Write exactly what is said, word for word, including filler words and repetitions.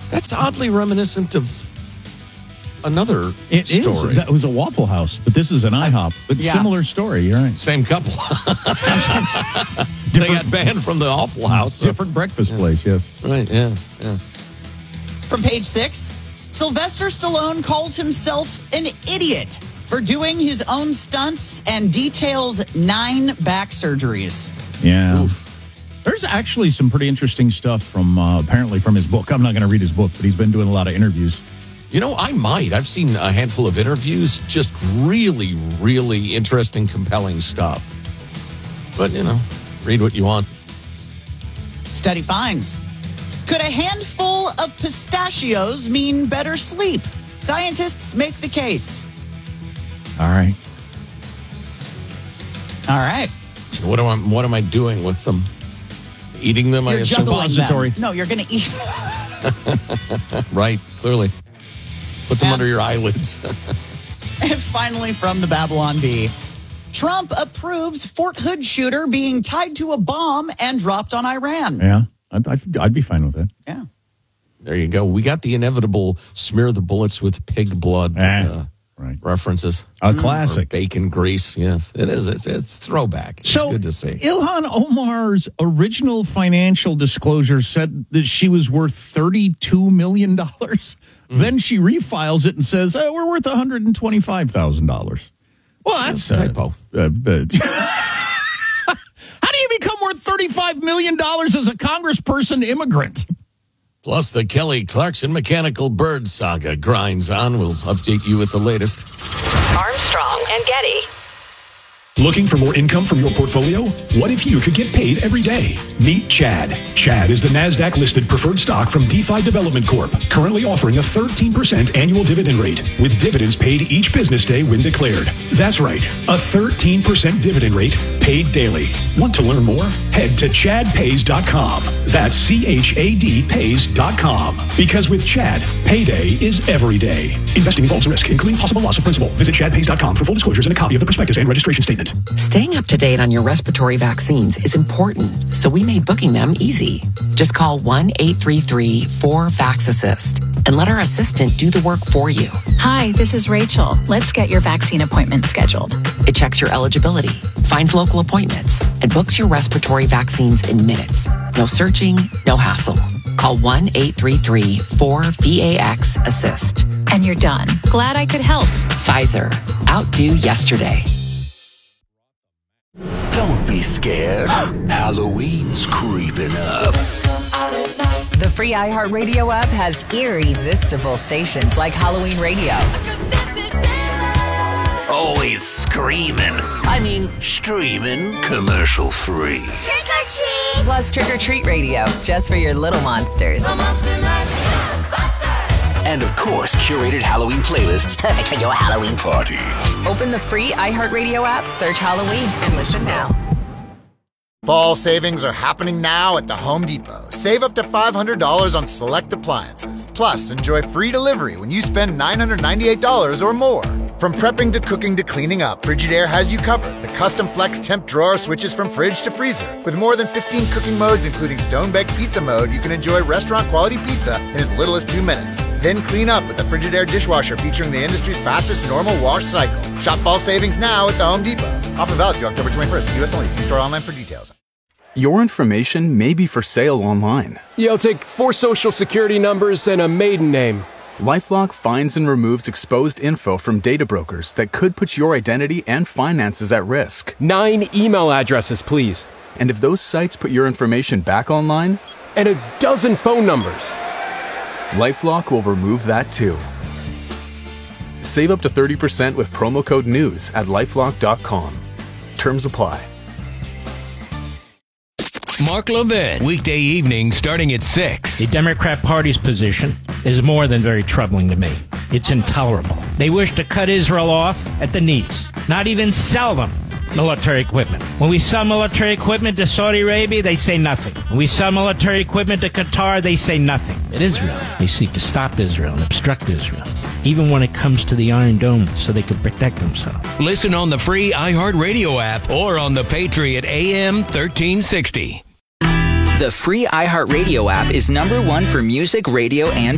That's oddly reminiscent of another it story. Is. That was a Waffle House, but this is an IHOP. But Yeah. similar story, you're right. Same couple. They got banned from the Waffle House. So. Different breakfast yeah. place, yes. Right, yeah, yeah. From page six, Sylvester Stallone calls himself an idiot for doing his own stunts and details nine back surgeries. Yeah. Oof. There's actually some pretty interesting stuff from, uh, apparently from his book. I'm not going to read his book, but he's been doing a lot of interviews. You know, I might. I've seen a handful of interviews. Just really, really interesting, compelling stuff. But, you know, read what you want. Study finds. Could a handful of pistachios mean better sleep? Scientists make the case. All right. All right. What am I, what am I doing with them? Eating them, You're I assume? juggling them. No, you're going to eat. Right, clearly. Put them Um, under your eyelids. And finally, from the Babylon Bee, Trump approves Fort Hood shooter being tied to a bomb and dropped on Iran. Yeah, I'd, I'd, I'd be fine with that. Yeah. There you go. We got the inevitable smear the bullets with pig blood Ah, uh, right. references. A Or classic. bacon grease. Yes, it is. It's it's throwback. It's So, good to see. Ilhan Omar's original financial disclosure said that she was worth thirty-two million dollars. Mm. Then she refiles it and says, oh, we're worth one hundred twenty-five thousand dollars. Well, that's a typo. Uh, but how do you become worth thirty-five million dollars as a congressperson immigrant? Plus, the Kelly Clarkson mechanical bird saga grinds on. We'll update you with the latest. Armstrong and Getty. Looking for more income from your portfolio? What if you could get paid every day? Meet Chad. Chad is the NASDAQ-listed preferred stock from DeFi Development Corp, currently offering a thirteen percent annual dividend rate, with dividends paid each business day when declared. That's right, a thirteen percent dividend rate paid daily. Want to learn more? Head to chad pays dot com. That's C H A D pays dot com. Because with Chad, payday is every day. Investing involves risk, including possible loss of principal. Visit chad pays dot com for full disclosures and a copy of the prospectus and registration statement. Staying up to date on your respiratory vaccines is important, so we made booking them easy. Just call one eight three three four vax assist and let our assistant do the work for you. Hi, this is Rachel. Let's get your vaccine appointment scheduled. It checks your eligibility, finds local appointments, and books your respiratory vaccines in minutes. No searching, no hassle. Call one eight three three four vax assist. And you're done. Glad I could help. Pfizer. Outdo yesterday. Don't be scared. Halloween's creeping up. The free iHeartRadio app has irresistible stations like Halloween Radio. Always screaming. I mean, streaming commercial free. Trick or treat! Plus Trick or Treat Radio, just for your little monsters. And of course, curated Halloween playlists perfect for your Halloween party. Open the free iHeartRadio app, search Halloween, and listen now. Fall savings are happening now at the Home Depot. Save up to five hundred dollars on select appliances. Plus, enjoy free delivery when you spend nine hundred ninety-eight dollars or more. From prepping to cooking to cleaning up, Frigidaire has you covered. The custom flex temp drawer switches from fridge to freezer. With more than fifteen cooking modes, including stone-baked pizza mode, you can enjoy restaurant-quality pizza in as little as two minutes. Then clean up with the Frigidaire dishwasher featuring the industry's fastest normal wash cycle. Shop fall savings now at the Home Depot. Offer valid through October twenty-first. U S only. See store online for details. Your information may be for sale online. Yeah, I'll take four social security numbers and a maiden name. LifeLock finds and removes exposed info from data brokers that could put your identity and finances at risk. Nine email addresses, please. And if those sites put your information back online? And a dozen phone numbers. LifeLock will remove that too. Save up to thirty percent with promo code NEWS at lifelock dot com. Terms apply. Mark Levin, weekday evening starting at six. The Democrat Party's position is more than very troubling to me. It's intolerable. They wish to cut Israel off at the knees, not even sell them military equipment. When we sell military equipment to Saudi Arabia, they say nothing. When we sell military equipment to Qatar, they say nothing. At Israel, they seek to stop Israel and obstruct Israel, even when it comes to the Iron Dome, so they can protect themselves. Listen on the free iHeartRadio app or on the Patriot A M thirteen sixty. The free iHeartRadio app is number one for music, radio, and